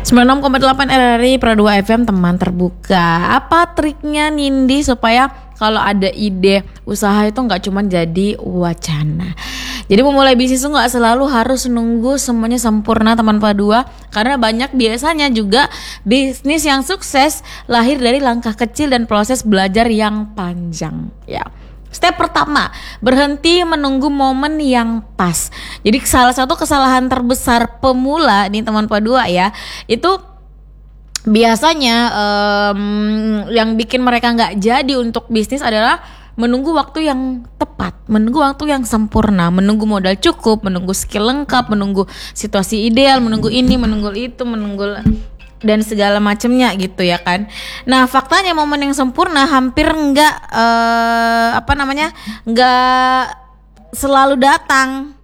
96,8 RRI Pro 2 FM, teman terbuka. Apa triknya Nindi supaya kalau ada ide usaha itu nggak cuma jadi wacana? Jadi memulai bisnis itu nggak selalu harus nunggu semuanya sempurna, teman Pro 2. Karena banyak biasanya juga bisnis yang sukses lahir dari langkah kecil dan proses belajar yang panjang. Ya. Step pertama, berhenti menunggu momen yang pas. Jadi salah satu kesalahan terbesar pemula nih teman Pro 2 ya, itu biasanya yang bikin mereka nggak jadi untuk bisnis adalah menunggu waktu yang tepat, menunggu waktu yang sempurna, menunggu modal cukup, menunggu skill lengkap, menunggu situasi ideal, menunggu ini, menunggu itu, menunggu dan segala macamnya gitu ya kan. Nah faktanya momen yang sempurna hampir nggak nggak selalu datang